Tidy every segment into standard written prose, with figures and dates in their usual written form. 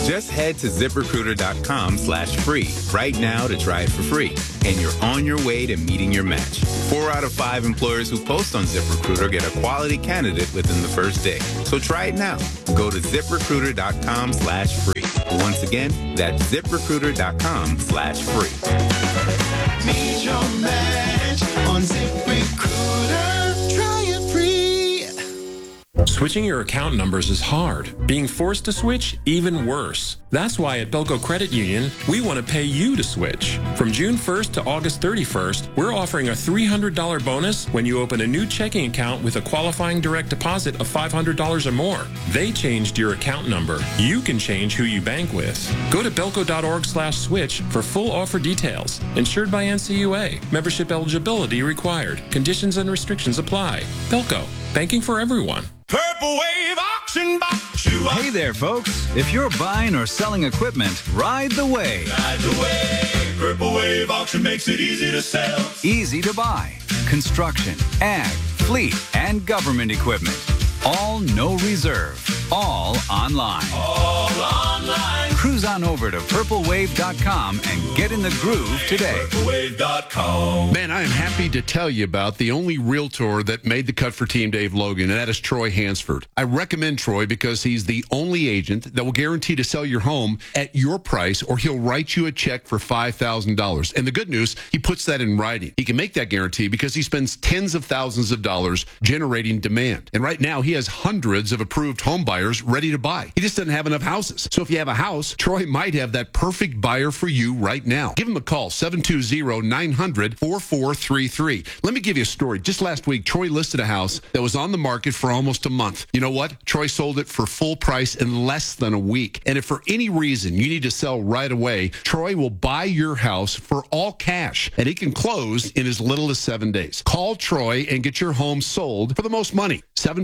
Just head to ZipRecruiter.com/free right now to try it for free. And you're on your way to meeting your match. 4 out of 5 employers who post on ZipRecruiter get a quality candidate within the first day. So try it now. Go to ZipRecruiter.com/free. Once again, that's ZipRecruiter.com/free. Meet your match on ZipRecruiter. Try it free. Switching your account numbers is hard. Being forced to switch, even worse. That's why at Belco Credit Union, we want to pay you to switch. From June 1st to August 31st, we're offering a $300 bonus when you open a new checking account with a qualifying direct deposit of $500 or more. They changed your account number. You can change who you bank with. Go to belco.org/switch for full offer details. Insured by NCUA. Membership eligibility required. Conditions and restrictions apply. Belco. Banking for everyone. Purple Wave Auction Box. Hey there, folks. If you're buying or selling equipment, ride the wave. Ride the wave. Purple Wave Auction makes it easy to sell. Easy to buy. Construction, ag, fleet, and government equipment. All no reserve. All online. All online. Cruise on over to purplewave.com and get in the groove today. Purplewave.com. Man, I am happy to tell you about the only realtor that made the cut for Team Dave Logan, and that is Troy Hansford. I recommend Troy because he's the only agent that will guarantee to sell your home at your price, or he'll write you a check for $5,000. And the good news, he puts that in writing. He can make that guarantee because he spends tens of thousands of dollars generating demand. And right now, he has hundreds of approved home buyers ready to buy. He just doesn't have enough houses. So if you have a house, Troy might have that perfect buyer for you right now. Give him a call, 720-900-4433. Let me give you a story. Just last week, Troy listed a house that was on the market for almost a month. You know what? Troy sold it for full price in less than a week. And if for any reason you need to sell right away, Troy will buy your house for all cash, and he can close in as little as 7 days. Call Troy and get your home sold for the most money.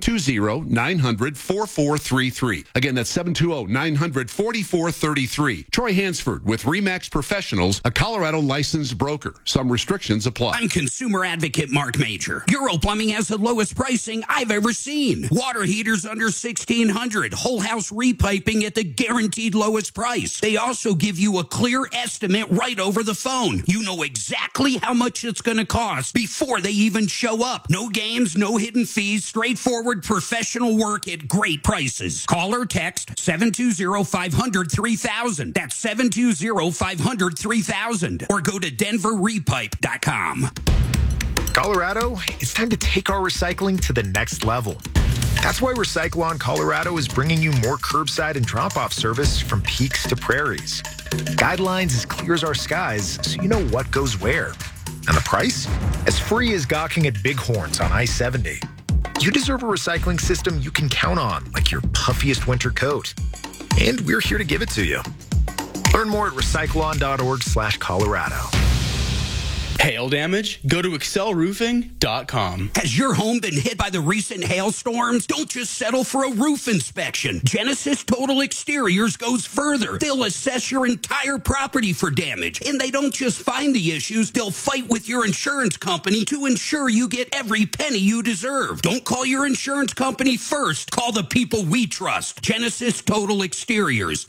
720-900-4433. Again, that's 720-900-4433. Troy Hansford with RE/MAX Professionals, a Colorado licensed broker. Some restrictions apply. I'm consumer advocate Mark Major. Euro Plumbing has the lowest pricing I've ever seen. Water heaters under $1,600. Whole house repiping at the guaranteed lowest price. They also give you a clear estimate right over the phone. You know exactly how much it's going to cost before they even show up. No games, no hidden fees, straightforward professional work at great prices. Call or text 720-500-3000. That's 720-500-3000. Or go to denverrepipe.com. Colorado, it's time to take our recycling to the next level. That's why Recyclon Colorado is bringing you more curbside and drop-off service from peaks to prairies. Guidelines as clear as our skies, so you know what goes where. And the price? As free as gawking at Bighorns on I-70. You deserve a recycling system you can count on, like your puffiest winter coat. And we're here to give it to you. Learn more at recyclon.org/Colorado. Hail damage? Go to excelroofing.com. Has your home been hit by the recent hailstorms? Don't just settle for a roof inspection. Genesis Total Exteriors goes further. They'll assess your entire property for damage. And they don't just find the issues, they'll fight with your insurance company to ensure you get every penny you deserve. Don't call your insurance company first. Call the people we trust. Genesis Total Exteriors.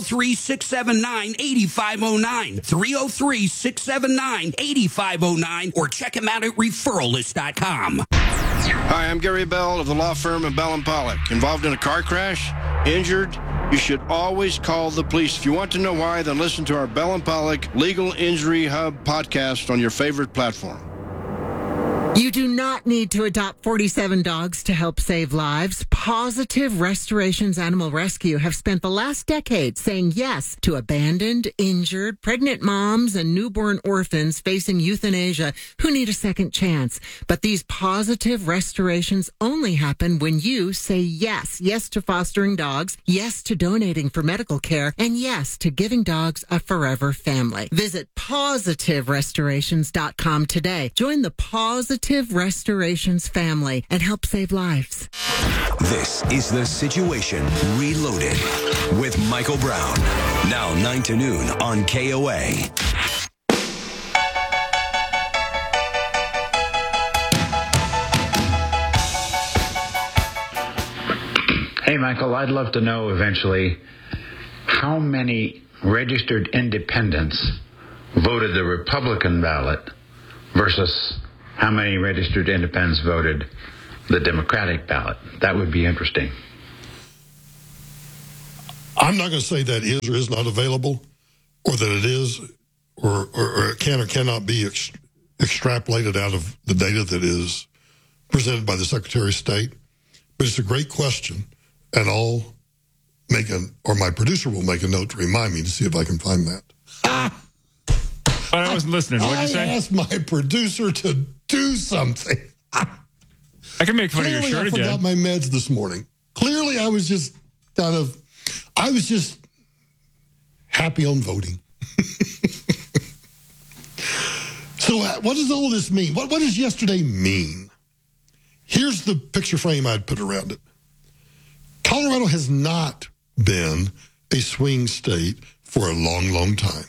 303-679-8509. 303-679-8509. Or check him out at referralist.com. Hi, I'm Gary Bell of the law firm of Bell and Pollock. Involved in a car crash? Injured? You should always call the police. If you want to know why, then listen to our Bell and Pollock Legal Injury Hub podcast on your favorite platform. You do not need to adopt 47 dogs to help save lives. Positive Restorations Animal Rescue have spent the last decade saying yes to abandoned, injured, pregnant moms and newborn orphans facing euthanasia who need a second chance. But these positive restorations only happen when you say yes. Yes to fostering dogs, yes to donating for medical care, and yes to giving dogs a forever family. Visit positiverestorations.com today. Join the Positive Restorations family and help save lives. This is The Situation Reloaded with Michael Brown. Now 9 to noon on KOA. Hey, Michael, I'd love to know eventually how many registered independents voted the Republican ballot versus how many registered independents voted the Democratic ballot. That would be interesting. I'm not going to say that is or is not available, or that it is or it can or cannot be extrapolated out of the data that is presented by the Secretary of State. But it's a great question, and my producer will make a note to remind me to see if I can find that. But I wasn't listening. What did you say? I asked my producer to do something. I can make fun of your shirt again. I forgot my meds this morning. Clearly, I was just happy on voting. So what does all this mean? What does yesterday mean? Here's the picture frame I'd put around it. Colorado has not been a swing state for a long, long time.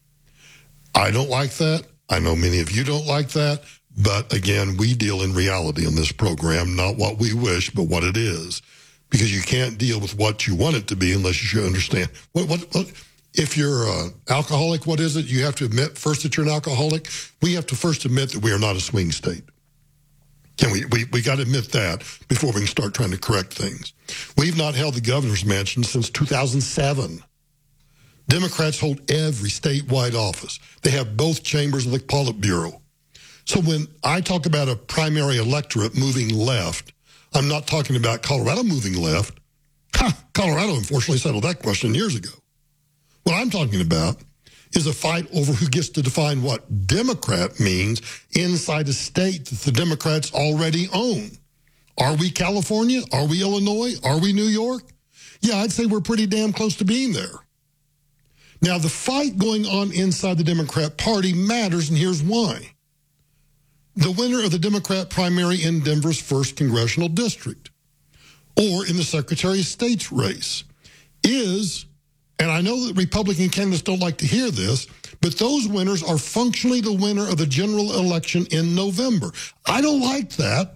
I don't like that. I know many of you don't like that. But again, we deal in reality on this program, not what we wish, but what it is. Because you can't deal with what you want it to be unless you understand. What if you're an alcoholic, what is it? You have to admit first that you're an alcoholic. We have to first admit that we are not a swing state. And we got to admit that before we can start trying to correct things. We've not held the governor's mansion since 2007. Democrats hold every statewide office. They have both chambers of the Politburo. So when I talk about a primary electorate moving left, I'm not talking about Colorado moving left. Colorado, unfortunately, settled that question years ago. What I'm talking about is a fight over who gets to define what Democrat means inside a state that the Democrats already own. Are we California? Are we Illinois? Are we New York? Yeah, I'd say we're pretty damn close to being there. Now, the fight going on inside the Democrat Party matters, and here's why. The winner of the Democrat primary in Denver's 1st Congressional District, or in the Secretary of State's race, is, and I know that Republican candidates don't like to hear this, but those winners are functionally the winner of the general election in November. I don't like that,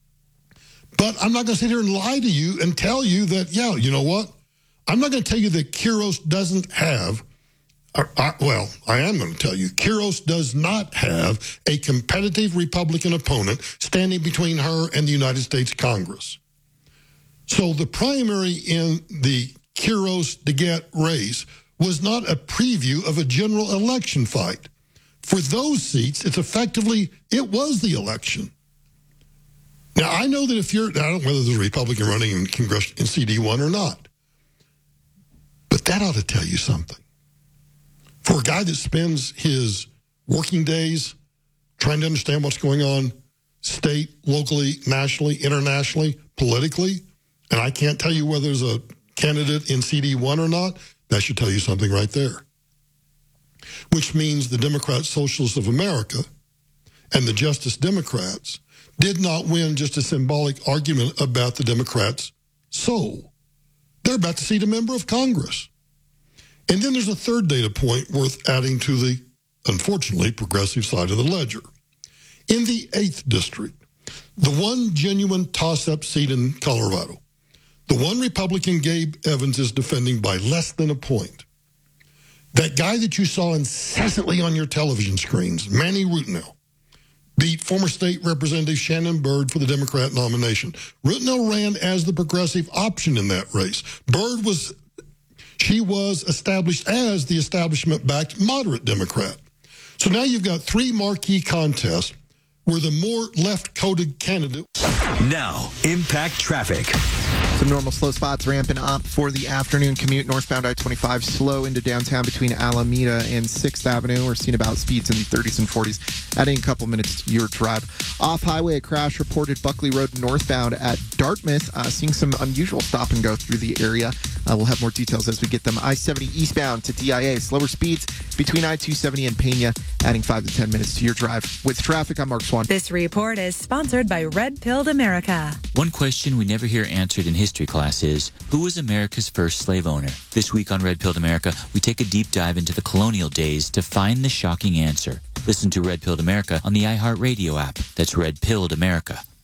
but I'm not going to sit here and lie to you and tell you that, yeah, you know what? I'm not going to tell you that Quiros doesn't have, I am going to tell you, Quiros does not have a competitive Republican opponent standing between her and the United States Congress. So the primary in the Quiros-DeGette race was not a preview of a general election fight. For those seats, it was the election. Now, I know that I don't know whether there's a Republican running in CD1 or not, but that ought to tell you something. For a guy that spends his working days trying to understand what's going on state, locally, nationally, internationally, politically, and I can't tell you whether there's a candidate in CD1 or not, that should tell you something right there. Which means the Democrat Socialists of America and the Justice Democrats did not win just a symbolic argument about the Democrats' soul. They're about to seat a member of Congress. And then there's a third data point worth adding to the, unfortunately, progressive side of the ledger. In the 8th District, the one genuine toss-up seat in Colorado, the one Republican Gabe Evans is defending by less than a point. That guy that you saw incessantly on your television screens, Manny Rutnell, beat former state representative Shannon Byrd for the Democrat nomination. Rutnell ran as the progressive option in that race. Byrd was established as the establishment-backed moderate Democrat. So now you've got 3 marquee contests where the more left-coded candidate. Now, impact traffic. Some normal slow spots ramping up for the afternoon commute. Northbound I-25 slow into downtown between Alameda and 6th Avenue. We're seeing about speeds in the 30s and 40s, adding a couple minutes to your drive. Off-highway, a crash reported Buckley Road northbound at Dartmouth. Seeing some unusual stop and go through the area. We'll have more details as we get them. I-70 eastbound to DIA. Slower speeds between I-270 and Pena, adding 5 to 10 minutes to your drive. With traffic, I'm Mark Swan. This report is sponsored by Red Pilled America. One question we never hear answered in history class is, who was America's first slave owner? This week on Red Pilled America, we take a deep dive into the colonial days to find the shocking answer. Listen to Red Pilled America on the iHeartRadio app. That's Red Pilled America.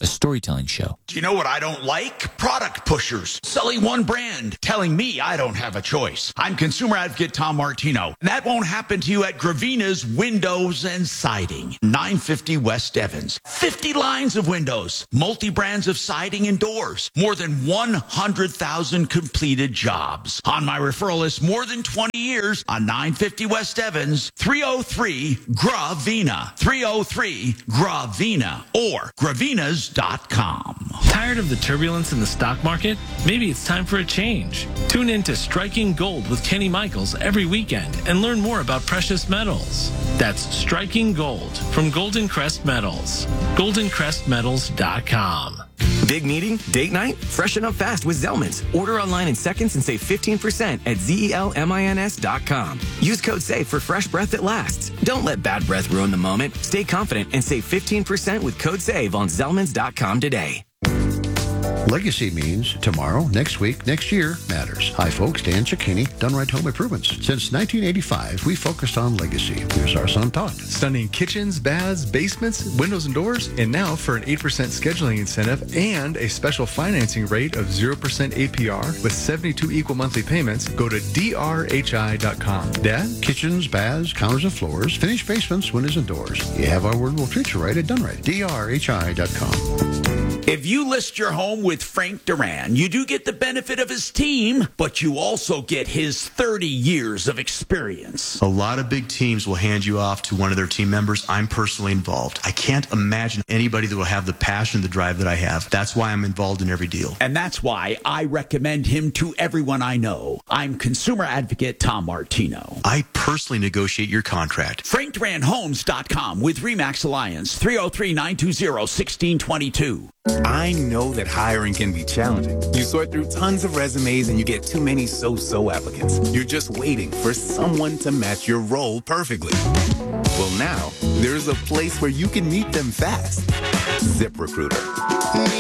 a storytelling show. Do you know what I don't like? Product pushers. Selling one brand, telling me I don't have a choice. I'm consumer advocate Tom Martino. And that won't happen to you at Gravina's Windows and Siding, 950 West Evans. 50 lines of windows, multi-brands of siding and doors, more than 100,000 completed jobs. On my referral list, more than 20 years on 950 West Evans, 303 Gravina, 303 Gravina, or gravinas.com. Tired of the turbulence in the stock market? Maybe it's time for a change. Tune in to Striking Gold with Kenny Michaels every weekend and learn more about precious metals. That's Striking Gold from Golden Crest Metals. GoldenCrestMetals.com. Big meeting? Date night? Freshen up fast with Zellman's. Order online in seconds and save 15% at ZELMINS.com. Use code SAVE for fresh breath that lasts. Don't let bad breath ruin the moment. Stay confident and save 15% with code SAVE on Zellmans.com today. Legacy means tomorrow, next week, next year matters. Hi, folks. Dan Cicchini, Dunright Home Improvements. Since 1985, we focused on legacy. Here's our son, Todd. Stunning kitchens, baths, basements, windows, and doors. And now for an 8% scheduling incentive and a special financing rate of 0% APR with 72 equal monthly payments, go to drhi.com. Dad? Kitchens, baths, counters and floors, finished basements, windows, and doors. You have our word, we'll treat you right at Dunright. drhi.com. If you list your home with Frank Duran, you do get the benefit of his team, but you also get his 30 years of experience. A lot of big teams will hand you off to one of their team members. I'm personally involved. I can't imagine anybody that will have the passion and the drive that I have. That's why I'm involved in every deal. And that's why I recommend him to everyone I know. I'm consumer advocate Tom Martino. I personally negotiate your contract. FrankDuranHomes.com with RE/MAX Alliance, 303-920-1622. I know that hiring can be challenging. You sort through tons of resumes and you get too many so-so applicants. You're just waiting for someone to match your role perfectly. Well, now, there's a place where you can meet them fast. ZipRecruiter.